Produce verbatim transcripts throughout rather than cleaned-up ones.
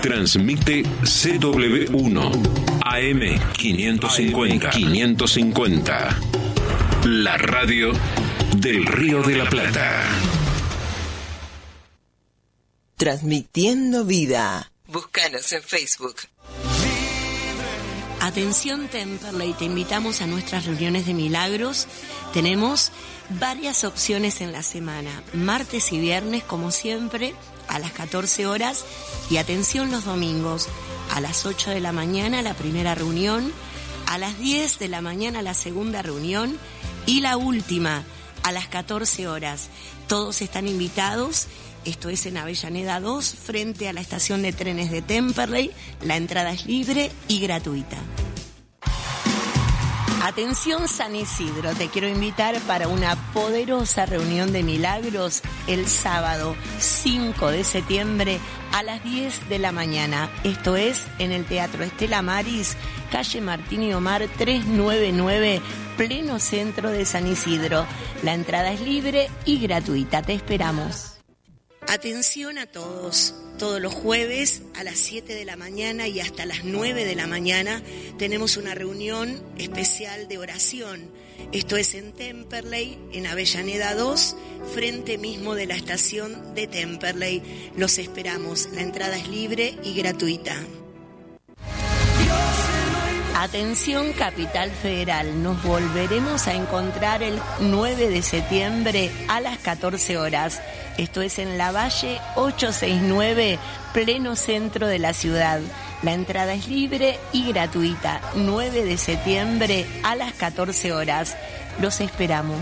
Transmite C W uno A M quinientos cincuenta. quinientos cincuenta. La radio del Río de la Plata. Transmitiendo vida. Búscanos en Facebook. Atención Temperley, te invitamos a nuestras reuniones de milagros. Tenemos varias opciones en la semana, martes y viernes como siempre a las catorce horas, y atención los domingos a las ocho de la mañana la primera reunión, a las diez de la mañana la segunda reunión y la última a las catorce horas. Todos están invitados. Esto es en Avellaneda dos, frente a la estación de trenes de Temperley. La entrada es libre y gratuita. Atención San Isidro, te quiero invitar para una poderosa reunión de milagros el sábado cinco de septiembre a las diez de la mañana. Esto es en el Teatro Estela Maris, calle Martín y Omar trescientos noventa y nueve, pleno centro de San Isidro. La entrada es libre y gratuita, te esperamos. Atención a todos, todos los jueves a las siete de la mañana y hasta las nueve de la mañana tenemos una reunión especial de oración. Esto es en Temperley, en Avellaneda dos, frente mismo de la estación de Temperley. Los esperamos, la entrada es libre y gratuita. Atención Capital Federal, nos volveremos a encontrar el nueve de septiembre a las catorce horas. Esto es en Lavalle ochocientos sesenta y nueve, pleno centro de la ciudad. La entrada es libre y gratuita. nueve de septiembre a las catorce horas. Los esperamos.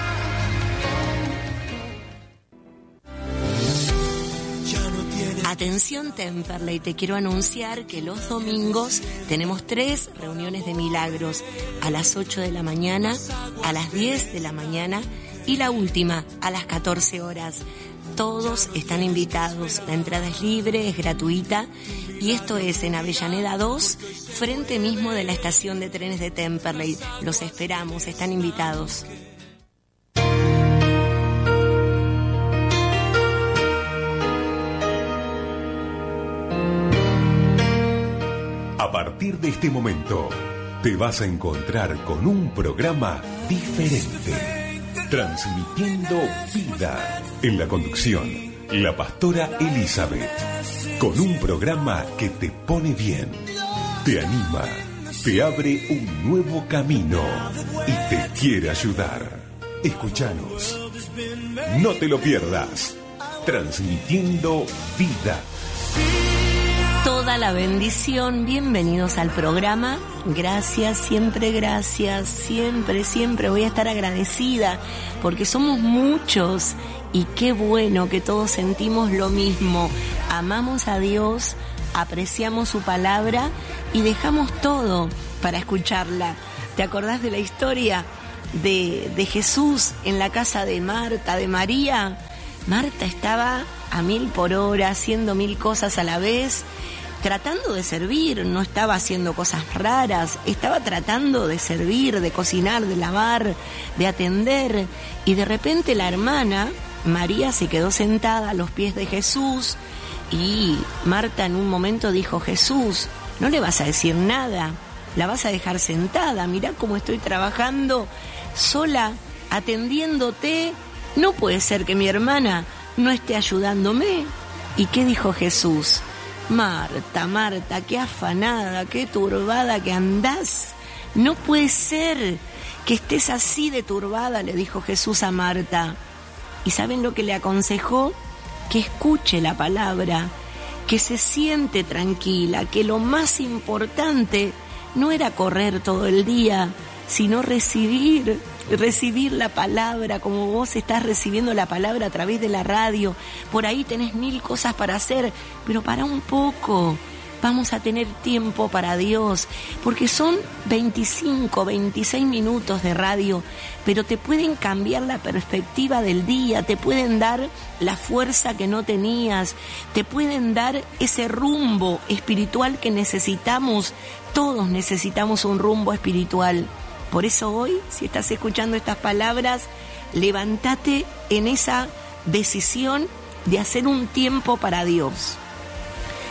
Atención Temperley, te quiero anunciar que los domingos tenemos tres reuniones de milagros, a las ocho de la mañana, a las diez de la mañana y la última a las catorce horas. Todos están invitados, la entrada es libre, es gratuita, y esto es en Avellaneda dos, frente mismo de la estación de trenes de Temperley. Los esperamos, están invitados. A partir de este momento, te vas a encontrar con un programa diferente, transmitiendo vida. En la conducción, la pastora Elizabeth, con un programa que te pone bien, te anima, te abre un nuevo camino y te quiere ayudar. Escúchanos, no te lo pierdas, transmitiendo vida. Toda la bendición, bienvenidos al programa. Gracias, siempre gracias, siempre, siempre voy a estar agradecida porque somos muchos y qué bueno que todos sentimos lo mismo. Amamos a Dios, apreciamos su palabra y dejamos todo para escucharla. ¿Te acordás de la historia de, de Jesús en la casa de Marta, de María? Marta estaba a mil por hora, haciendo mil cosas a la vez, tratando de servir, no estaba haciendo cosas raras, estaba tratando de servir, de cocinar, de lavar, de atender, y de repente la hermana, María, se quedó sentada a los pies de Jesús, y Marta en un momento dijo: Jesús, no le vas a decir nada, la vas a dejar sentada, mirá cómo estoy trabajando sola, atendiéndote, no puede ser que mi hermana no esté ayudándome. ¿Y qué dijo Jesús? Marta, Marta, qué afanada, qué turbada que andás. No puede ser que estés así de turbada, le dijo Jesús a Marta. ¿Y saben lo que le aconsejó? Que escuche la palabra, que se siente tranquila, que lo más importante no era correr todo el día, sino recibir, recibir la palabra, como vos estás recibiendo la palabra a través de la radio. Por ahí tenés mil cosas para hacer, pero para un poco. Vamos a tener tiempo para Dios, porque son veinticinco, veintiséis minutos de radio, pero te pueden cambiar la perspectiva del día, te pueden dar la fuerza que no tenías, te pueden dar ese rumbo espiritual que necesitamos. Todos necesitamos un rumbo espiritual. Por eso hoy, si estás escuchando estas palabras, levántate en esa decisión de hacer un tiempo para Dios.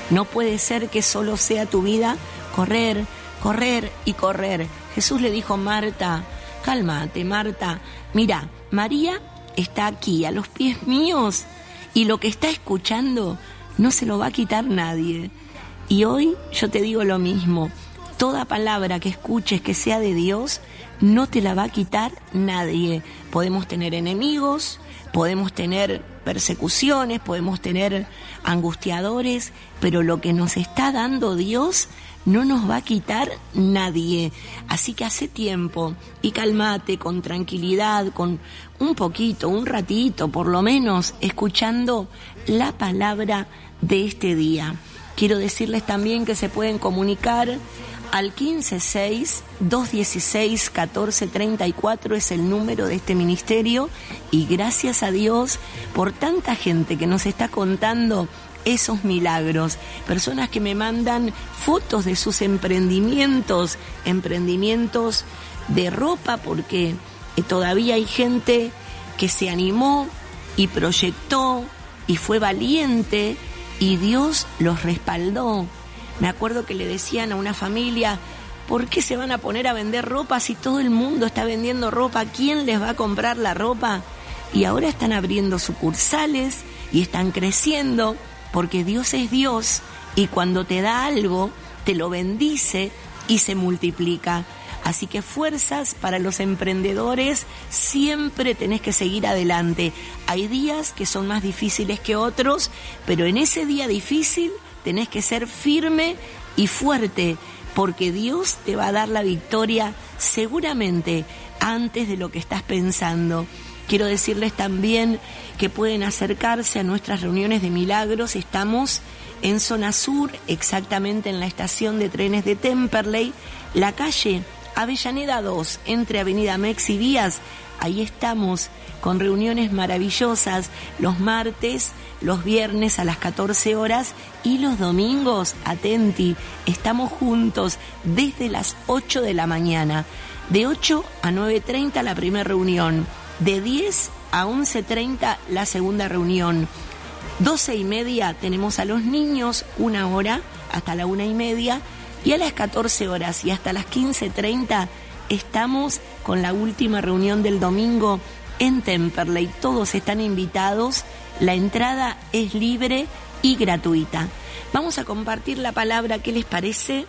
No puede ser que solo sea tu vida correr, correr y correr. Jesús le dijo: Marta, cálmate, Marta. Mira, María está aquí, a los pies míos, y lo que está escuchando no se lo va a quitar nadie. Y hoy yo te digo lo mismo. Toda palabra que escuches que sea de Dios, no te la va a quitar nadie. Podemos tener enemigos, podemos tener persecuciones, podemos tener angustiadores, pero lo que nos está dando Dios no nos va a quitar nadie. Así que hace tiempo y cálmate con tranquilidad, con un poquito, un ratito, por lo menos, escuchando la palabra de este día. Quiero decirles también que se pueden comunicar al quince seis, dos dieciséis, catorce treinta y cuatro es el número de este ministerio, y gracias a Dios por tanta gente que nos está contando esos milagros, personas que me mandan fotos de sus emprendimientos, emprendimientos de ropa, porque todavía hay gente que se animó y proyectó y fue valiente y Dios los respaldó. Me acuerdo que le decían a una familia: ¿por qué se van a poner a vender ropa si todo el mundo está vendiendo ropa? ¿Quién les va a comprar la ropa? Y ahora están abriendo sucursales y están creciendo, porque Dios es Dios, y cuando te da algo, te lo bendice y se multiplica. Así que fuerzas para los emprendedores, siempre tenés que seguir adelante. Hay días que son más difíciles que otros, pero en ese día difícil tenés que ser firme y fuerte, porque Dios te va a dar la victoria seguramente antes de lo que estás pensando. Quiero decirles también que pueden acercarse a nuestras reuniones de milagros. Estamos en zona sur, exactamente en la estación de trenes de Temperley, la calle Avellaneda dos, entre Avenida Mex y Vías. Ahí estamos con reuniones maravillosas los martes, los viernes a las catorce horas y los domingos, atenti, estamos juntos desde las ocho de la mañana. De ocho a nueve treinta la primera reunión, de diez a once treinta la segunda reunión. doce y media tenemos a los niños, una hora hasta la una y media, y a las catorce horas y hasta las quince treinta estamos con la última reunión del domingo en Temperley. Todos están invitados, la entrada es libre y gratuita. Vamos a compartir la palabra, ¿qué les parece?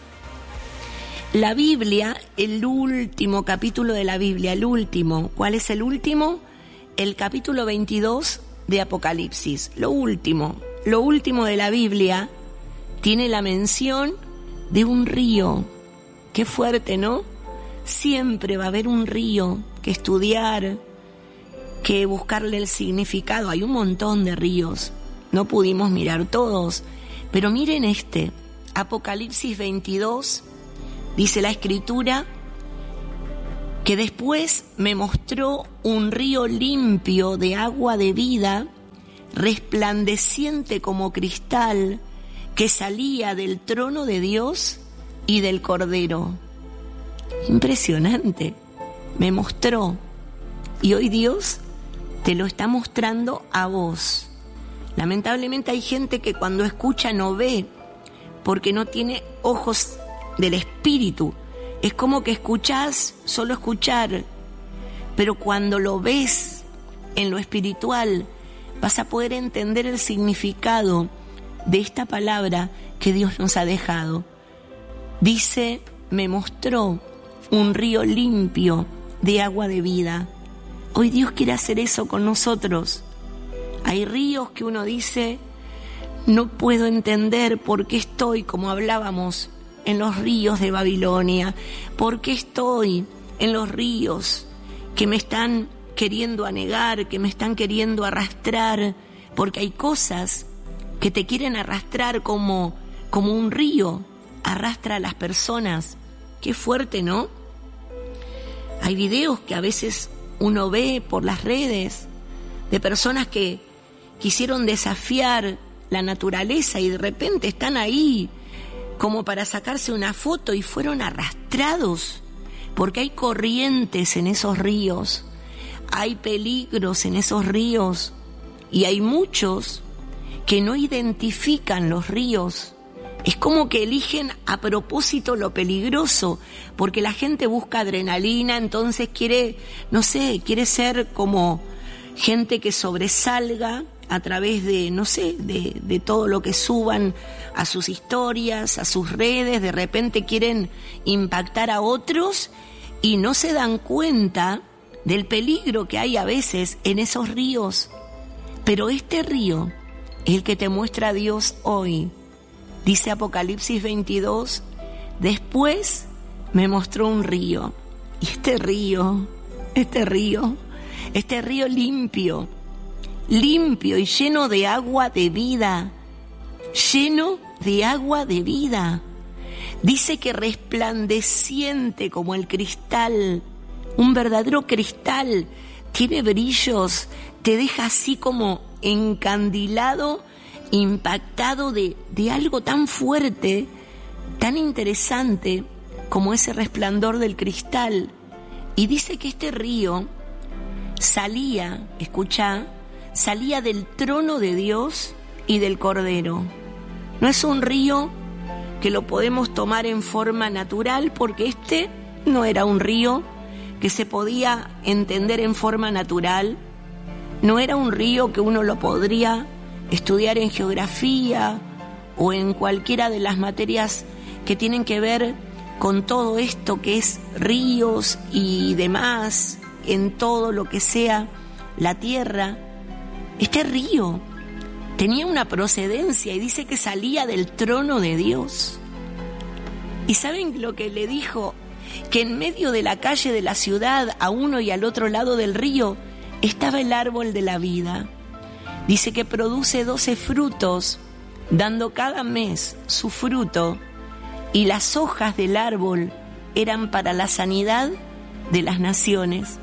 La Biblia, el último capítulo de la Biblia, el último. ¿Cuál es el último? El capítulo veintidós de Apocalipsis. Lo último, lo último de la Biblia tiene la mención de un río. Qué fuerte, ¿no? Siempre va a haber un río que estudiar, que buscarle el significado. Hay un montón de ríos, no pudimos mirar todos, pero miren este, Apocalipsis veintidós, dice la Escritura, que después me mostró un río limpio de agua de vida, resplandeciente como cristal, que salía del trono de Dios y del Cordero. Impresionante, me mostró, y hoy Dios te lo está mostrando a vos. Lamentablemente hay gente que cuando escucha no ve, porque no tiene ojos del espíritu. Es como que escuchás, solo escuchar, pero cuando lo ves en lo espiritual, vas a poder entender el significado de esta palabra que Dios nos ha dejado. Dice, me mostró un río limpio de agua de vida. Hoy Dios quiere hacer eso con nosotros. Hay ríos que uno dice, no puedo entender por qué estoy, como hablábamos, en los ríos de Babilonia, por qué estoy en los ríos que me están queriendo anegar, que me están queriendo arrastrar, porque hay cosas que te quieren arrastrar como, como un río arrastra a las personas. Qué fuerte, ¿no? Hay videos que a veces uno ve por las redes de personas que quisieron desafiar la naturaleza y de repente están ahí como para sacarse una foto y fueron arrastrados, porque hay corrientes en esos ríos, hay peligros en esos ríos, y hay muchos que no identifican los ríos Es como que eligen a propósito lo peligroso, porque la gente busca adrenalina, entonces quiere, no sé, quiere ser como gente que sobresalga a través de, no sé, de, de todo lo que suban a sus historias, a sus redes. De repente quieren impactar a otros y no se dan cuenta del peligro que hay a veces en esos ríos. Pero este río es el que te muestra a Dios hoy. Dice Apocalipsis veintidós, después me mostró un río. Y este río, este río, este río limpio, limpio y lleno de agua de vida, lleno de agua de vida. Dice que resplandeciente como el cristal, un verdadero cristal, tiene brillos, te deja así como encandilado, impactado de, de algo tan fuerte, tan interesante como ese resplandor del cristal. Y dice que este río salía, escucha, salía del trono de Dios y del Cordero. No es un río que lo podemos tomar en forma natural, porque este no era un río que se podía entender en forma natural. No era un río que uno lo podría estudiar en geografía o en cualquiera de las materias que tienen que ver con todo esto que es ríos y demás, en todo lo que sea la tierra. Este río tenía una procedencia y dice que salía del trono de Dios. ¿Y saben lo que le dijo? Que en medio de la calle de la ciudad, a uno y al otro lado del río, estaba el árbol de la vida. Dice que produce doce frutos, dando cada mes su fruto, y las hojas del árbol eran para la sanidad de las naciones.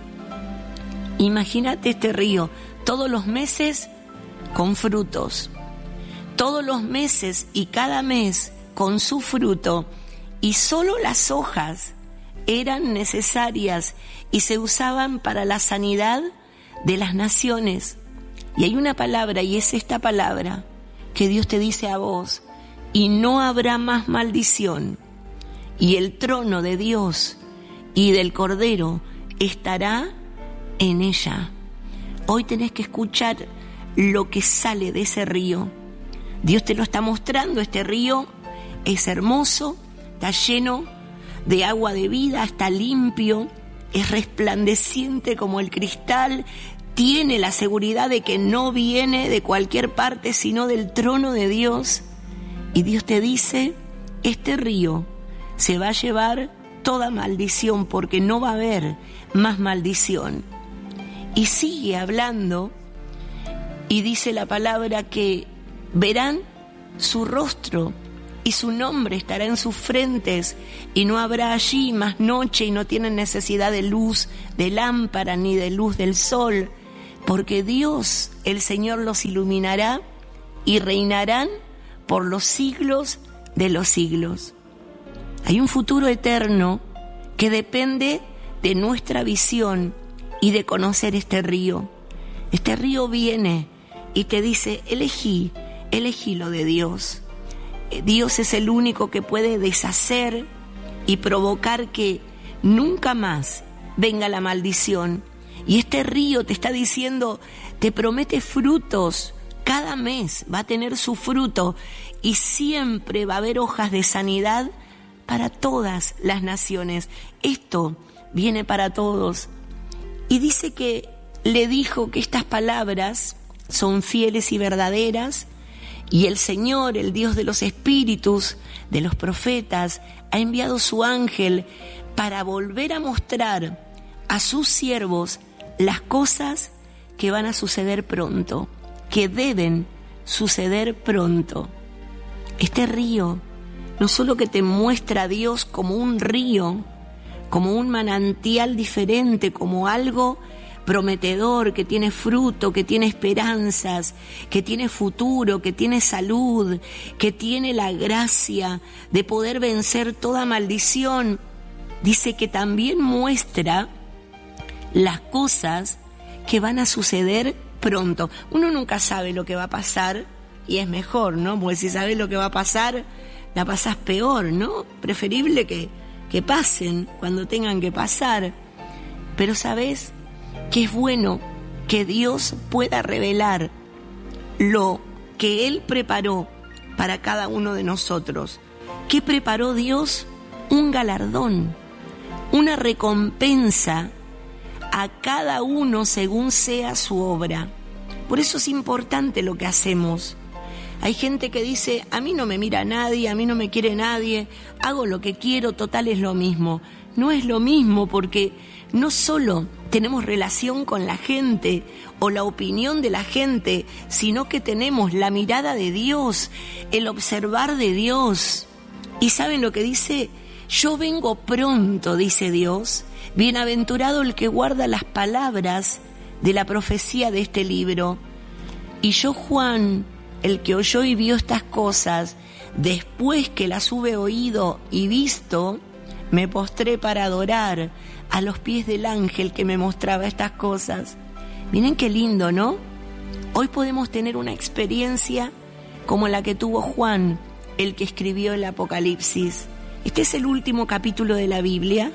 Imagínate este río, todos los meses con frutos, todos los meses y cada mes con su fruto, y solo las hojas eran necesarias y se usaban para la sanidad de las naciones. Y hay una palabra, y es esta palabra que Dios te dice a vos: y no habrá más maldición, y el trono de Dios y del Cordero estará en ella. Hoy tenés que escuchar lo que sale de ese río. Dios te lo está mostrando. Este río es hermoso, está lleno de agua de vida, está limpio, es resplandeciente como el cristal, tiene la seguridad de que no viene de cualquier parte, sino del trono de Dios. Y Dios te dice: este río se va a llevar toda maldición, porque no va a haber más maldición. Y sigue hablando y dice la palabra que verán su rostro y su nombre estará en sus frentes, y no habrá allí más noche, y no tienen necesidad de luz de lámpara ni de luz del sol, porque Dios, el Señor, los iluminará y reinarán por los siglos de los siglos. Hay un futuro eterno que depende de nuestra visión y de conocer este río. Este río viene y te dice: elegí, elegí lo de Dios. Dios es el único que puede deshacer y provocar que nunca más venga la maldición. Y este río te está diciendo, te promete frutos. Cada mes va a tener su fruto y siempre va a haber hojas de sanidad para todas las naciones. Esto viene para todos. Y dice que le dijo que estas palabras son fieles y verdaderas, y el Señor, el Dios de los espíritus, de los profetas, ha enviado su ángel para volver a mostrar a sus siervos las cosas que van a suceder pronto, que deben suceder pronto. Este río no solo que te muestra a Dios como un río, como un manantial diferente, como algo prometedor, que tiene fruto, que tiene esperanzas, que tiene futuro, que tiene salud, que tiene la gracia de poder vencer toda maldición. Dice que también muestra las cosas que van a suceder pronto. Uno nunca sabe lo que va a pasar, y es mejor, ¿no? Porque si sabes lo que va a pasar, la pasás peor, ¿no? Preferible que, que pasen cuando tengan que pasar. Pero ¿sabés que es bueno que Dios pueda revelar lo que Él preparó para cada uno de nosotros? ¿Qué preparó Dios? Un galardón, una recompensa a cada uno según sea su obra. Por eso es importante lo que hacemos. Hay gente que dice, a mí no me mira nadie, a mí no me quiere nadie, hago lo que quiero, total es lo mismo. No es lo mismo, porque no solo tenemos relación con la gente o la opinión de la gente, sino que tenemos la mirada de Dios, el observar de Dios. ¿Y saben lo que dice? Yo vengo pronto, dice Dios. Bienaventurado el que guarda las palabras de la profecía de este libro. Y yo, Juan, el que oyó y vio estas cosas, después que las hube oído y visto, me postré para adorar a los pies del ángel que me mostraba estas cosas. Miren qué lindo, ¿no? Hoy podemos tener una experiencia como la que tuvo Juan, el que escribió el Apocalipsis. Este es el último capítulo de la Biblia.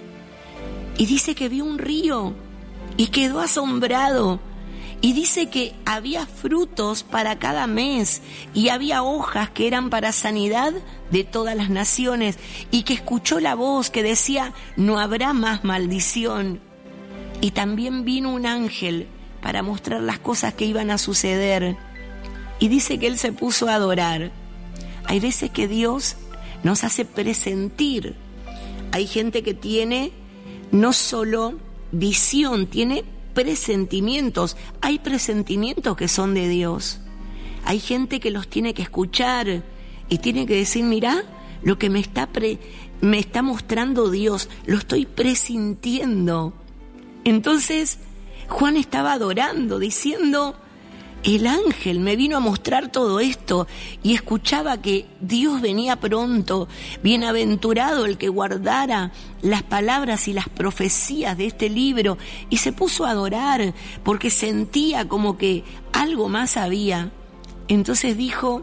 Y dice que vio un río y quedó asombrado. Y dice que había frutos para cada mes y había hojas que eran para sanidad de todas las naciones, y que escuchó la voz que decía, no habrá más maldición. Y también vino un ángel para mostrar las cosas que iban a suceder. Y dice que él se puso a adorar. Hay veces que Dios nos hace presentir. Hay gente que tiene no solo visión, tiene presentimientos. Hay presentimientos que son de Dios. Hay gente que los tiene que escuchar y tiene que decir, mirá, lo que me está, pre, me está mostrando Dios, lo estoy presintiendo. Entonces, Juan estaba adorando, diciendo, el ángel me vino a mostrar todo esto, y escuchaba que Dios venía pronto. Bienaventurado el que guardara las palabras y las profecías de este libro. Y se puso a adorar porque sentía como que algo más había. Entonces dijo,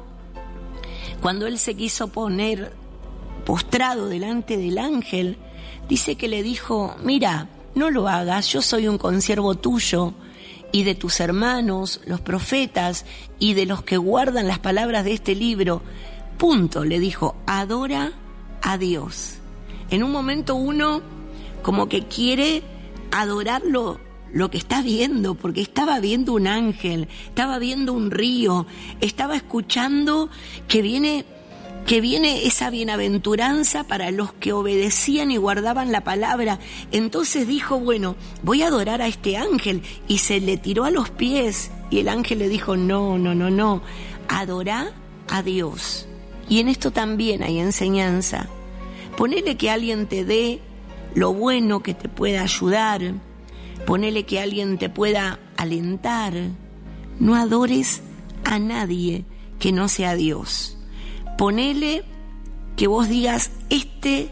cuando él se quiso poner postrado delante del ángel, dice que le dijo, mira, no lo hagas, yo soy un consiervo tuyo y de tus hermanos, los profetas, y de los que guardan las palabras de este libro. Punto, le dijo, adora a Dios. En un momento uno como que quiere adorar lo, lo que está viendo, porque estaba viendo un ángel, estaba viendo un río, estaba escuchando que viene... que viene esa bienaventuranza para los que obedecían y guardaban la palabra. Entonces dijo, bueno, voy a adorar a este ángel, y se le tiró a los pies, y el ángel le dijo, no, no, no, no, adorá a Dios. Y en esto también hay enseñanza. Ponele que alguien te dé lo bueno que te pueda ayudar, ponele que alguien te pueda alentar. No adores a nadie que no sea Dios. Ponele que vos digas, este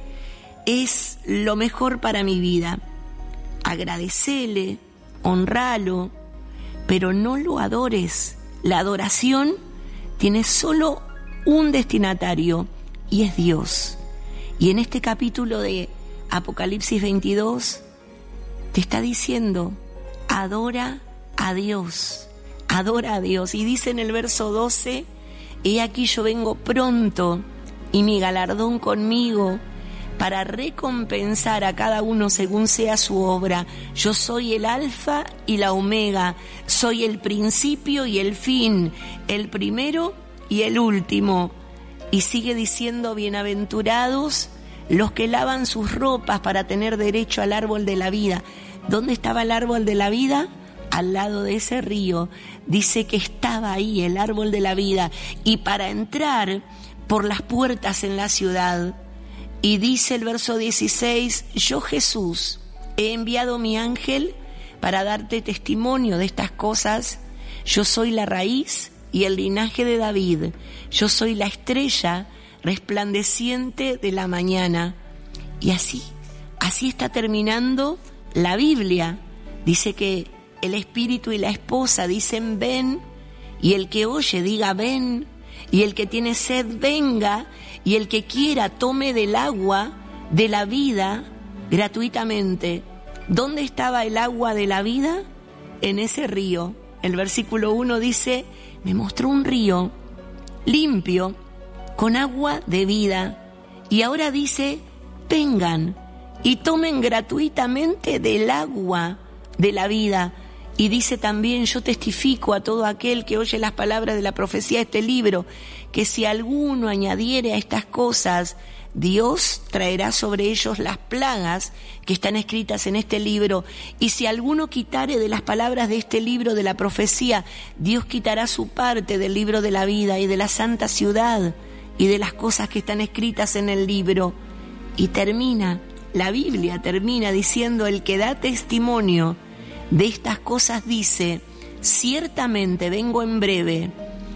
es lo mejor para mi vida. Agradecele, honralo, pero no lo adores. La adoración tiene solo un destinatario, y es Dios. Y en este capítulo de Apocalipsis veintidós te está diciendo, adora a Dios, adora a Dios. Y dice en el verso doce, he aquí yo vengo pronto, y mi galardón conmigo, para recompensar a cada uno según sea su obra. Yo soy el alfa y la omega, soy el principio y el fin, el primero y el último. Y sigue diciendo, bienaventurados los que lavan sus ropas para tener derecho al árbol de la vida. ¿Dónde estaba el árbol de la vida? Al lado de ese río. Dice que estaba ahí el árbol de la vida, y para entrar por las puertas en la ciudad. Y dice el verso dieciséis, yo Jesús he enviado mi ángel para darte testimonio de estas cosas. Yo soy la raíz y el linaje de David, yo soy la estrella resplandeciente de la mañana. Y así, así está terminando la Biblia. Dice que el espíritu y la esposa dicen ven, y el que oye diga ven, y el que tiene sed venga, y el que quiera tome del agua de la vida gratuitamente. ¿Dónde estaba el agua de la vida? En ese río. El versículo uno dice, me mostró un río limpio con agua de vida. Y ahora dice, vengan y tomen gratuitamente del agua de la vida. Y dice también, yo testifico a todo aquel que oye las palabras de la profecía de este libro, que si alguno añadiere a estas cosas, Dios traerá sobre ellos las plagas que están escritas en este libro. Y si alguno quitare de las palabras de este libro de la profecía, Dios quitará su parte del libro de la vida y de la santa ciudad y de las cosas que están escritas en el libro. Y termina, la Biblia termina diciendo, el que da testimonio de estas cosas dice, ciertamente vengo en breve.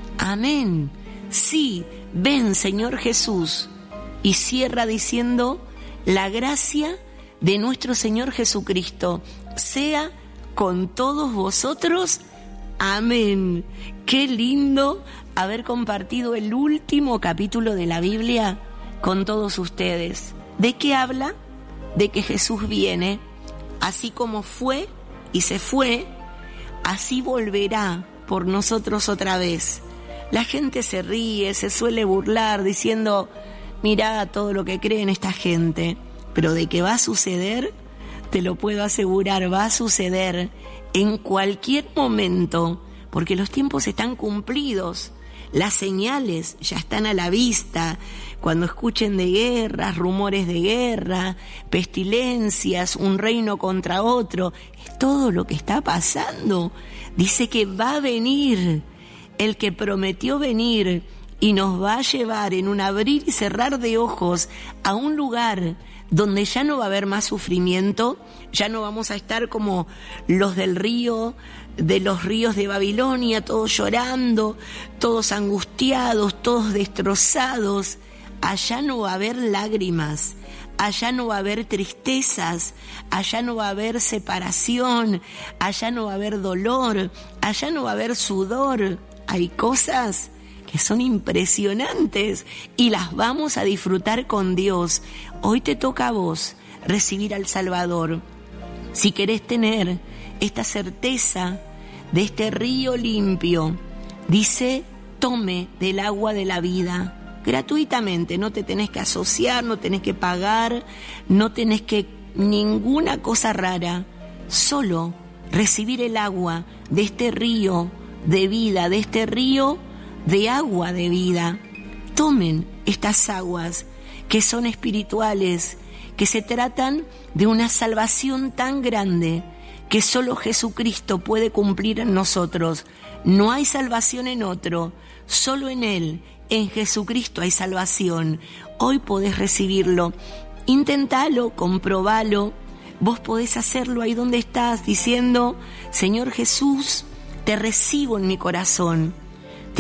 Amén. Sí, ven, Señor Jesús. Y cierra diciendo, la gracia de nuestro Señor Jesucristo sea con todos vosotros. Amén. Qué lindo haber compartido el último capítulo de la Biblia con todos ustedes. ¿De qué habla? De que Jesús viene, así como fue y se fue, así volverá por nosotros otra vez. La gente se ríe, se suele burlar diciendo, mirá todo lo que creen esta gente, pero de que va a suceder, te lo puedo asegurar, va a suceder en cualquier momento, porque los tiempos están cumplidos, las señales ya están a la vista. Cuando escuchen de guerras, rumores de guerra, pestilencias, un reino contra otro, es todo lo que está pasando. Dice que va a venir el que prometió venir y nos va a llevar en un abrir y cerrar de ojos a un lugar donde ya no va a haber más sufrimiento, ya no vamos a estar como los del río, de los ríos de Babilonia, todos llorando, todos angustiados, todos destrozados. Allá no va a haber lágrimas, allá no va a haber tristezas, allá no va a haber separación, allá no va a haber dolor, allá no va a haber sudor. Hay cosas que son impresionantes y las vamos a disfrutar con Dios. Hoy te toca a vos recibir al Salvador. Si querés tener esta certeza de este río limpio, dice, tome del agua de la vida gratuitamente. No te tenés que asociar, no tenés que pagar, no tenés que ninguna cosa rara. Solo recibir el agua de este río de vida, de este río de agua de vida. Tomen estas aguas que son espirituales, que se tratan de una salvación tan grande que solo Jesucristo puede cumplir en nosotros. No hay salvación en otro, solo en Él, en Jesucristo hay salvación. Hoy podés recibirlo. Intentalo, comprobalo. Vos podés hacerlo ahí donde estás, diciendo, Señor Jesús, te recibo en mi corazón.